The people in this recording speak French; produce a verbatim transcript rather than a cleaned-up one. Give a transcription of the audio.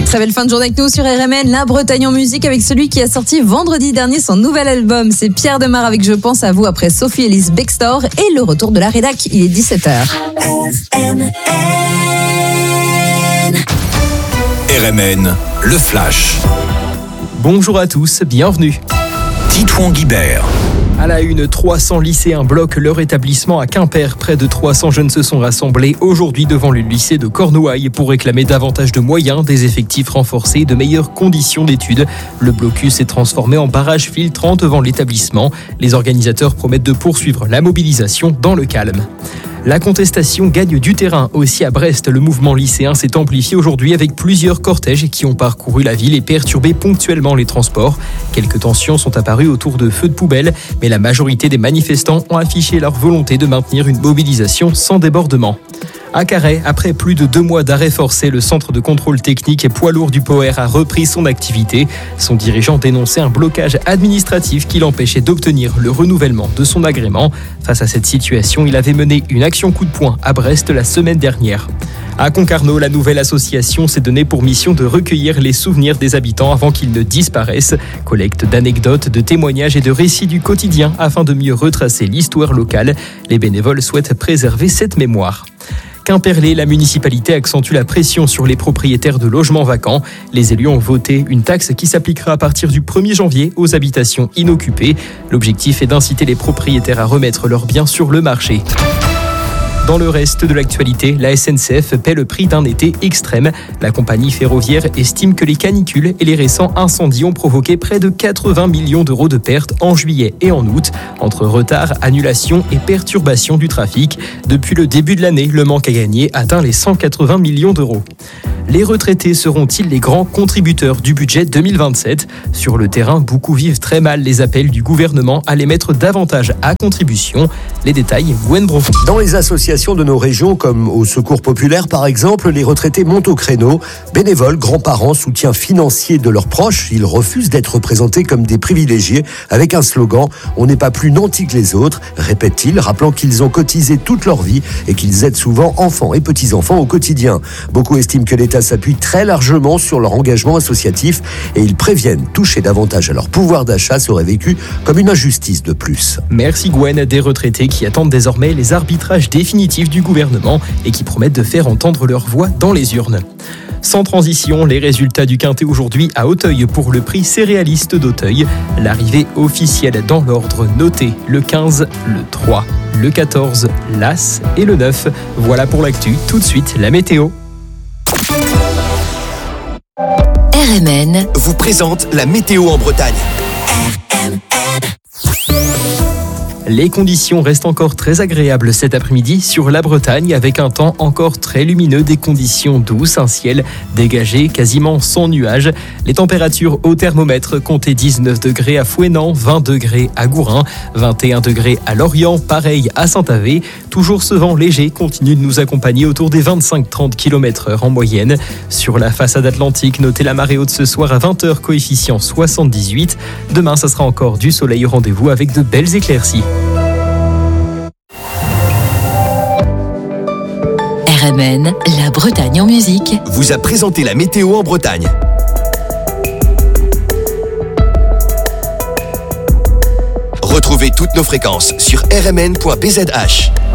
Très belle fin de journée avec nous sur R M N, la Bretagne en musique avec celui qui a sorti vendredi dernier son nouvel album. C'est Pierre Demar avec Je pense à vous après Sophie Ellis Bextor et le retour de la rédac. Il est dix-sept heures. R M N, le Flash. Bonjour à tous, bienvenue. Titouan Guibert. À la une, trois cents lycéens bloquent leur établissement à Quimper. Près de trois cents jeunes se sont rassemblés aujourd'hui devant le lycée de Cornouailles pour réclamer davantage de moyens, des effectifs renforcés et de meilleures conditions d'études. Le blocus s'est transformé en barrage filtrant devant l'établissement. Les organisateurs promettent de poursuivre la mobilisation dans le calme. La contestation gagne du terrain aussi à Brest. Le mouvement lycéen s'est amplifié aujourd'hui avec plusieurs cortèges qui ont parcouru la ville et perturbé ponctuellement les transports. Quelques tensions sont apparues autour de feux de poubelle, mais la majorité des manifestants ont affiché leur volonté de maintenir une mobilisation sans débordement. À Carhaix, après plus de deux mois d'arrêt forcé, le centre de contrôle technique et poids lourd du P O R a repris son activité. Son dirigeant dénonçait un blocage administratif qui l'empêchait d'obtenir le renouvellement de son agrément. Face à cette situation, il avait mené une action coup de poing à Brest la semaine dernière. À Concarneau, la nouvelle association s'est donnée pour mission de recueillir les souvenirs des habitants avant qu'ils ne disparaissent. Collecte d'anecdotes, de témoignages et de récits du quotidien afin de mieux retracer l'histoire locale. Les bénévoles souhaitent préserver cette mémoire. Quimperlé, la municipalité accentue la pression sur les propriétaires de logements vacants. Les élus ont voté une taxe qui s'appliquera à partir du premier janvier aux habitations inoccupées. L'objectif est d'inciter les propriétaires à remettre leurs biens sur le marché. Dans le reste de l'actualité, la S N C F paie le prix d'un été extrême. La compagnie ferroviaire estime que les canicules et les récents incendies ont provoqué près de quatre-vingts millions d'euros de pertes en juillet et en août, entre retard, annulation et perturbation du trafic. Depuis le début de l'année, le manque à gagner atteint les cent quatre-vingts millions d'euros. Les retraités seront-ils les grands contributeurs du budget deux mille vingt-sept ? Sur le terrain, beaucoup vivent très mal les appels du gouvernement à les mettre davantage à contribution. Les détails, Gwen Bro. Dans les associations de nos régions, comme au Secours Populaire par exemple, les retraités montent au créneau. Bénévoles, grands-parents, soutien financier de leurs proches, ils refusent d'être présentés comme des privilégiés avec un slogan « On n'est pas plus nantis que les autres », répètent-ils, rappelant qu'ils ont cotisé toute leur vie et qu'ils aident souvent enfants et petits-enfants au quotidien. Beaucoup estiment que l'État s'appuie très largement sur leur engagement associatif et ils préviennent toucher davantage à leur pouvoir d'achat serait vécu comme une injustice de plus. Merci Gwen, des retraités qui attendent désormais les arbitrages définitifs du gouvernement et qui promettent de faire entendre leur voix dans les urnes. Sans transition, les résultats du Quintet aujourd'hui à Auteuil pour le prix céréaliste d'Auteuil. L'arrivée officielle dans l'ordre noté, le quinze, le trois, le quatorze, l'As et le neuf. Voilà pour l'actu, tout de suite la météo. R M N vous présente la météo en Bretagne. Les conditions restent encore très agréables cet après-midi sur la Bretagne avec un temps encore très lumineux, des conditions douces, un ciel dégagé quasiment sans nuages. Les températures au thermomètre comptaient dix-neuf degrés à Fouesnant, vingt degrés à Gourin, vingt et un degrés à Lorient, pareil à Saint-Avé. Toujours ce vent léger continue de nous accompagner autour des vingt-cinq à trente kilomètres heure en moyenne. Sur la façade atlantique, notez la marée haute ce soir à vingt heures, coefficient soixante-dix-huit. Demain, ça sera encore du soleil au rendez-vous avec de belles éclaircies. R M N, la Bretagne en musique, vous a présenté la météo en Bretagne. Retrouvez toutes nos fréquences sur r m n point b z h.